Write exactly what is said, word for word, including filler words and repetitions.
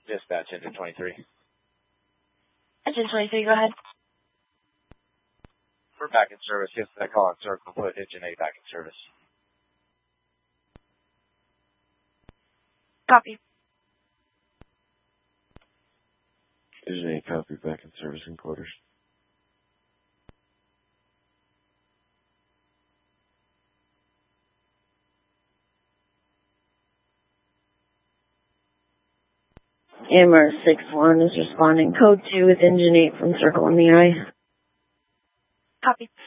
Dispatch, engine twenty-three. Engine twenty-three, go ahead. We're back in service. Yes, that call on Circle, put engine eight back in service. Copy. Engine eight, copy, back in service in quarters. M R six one is responding. Code two with engine eight from Circle on the eye. Copy.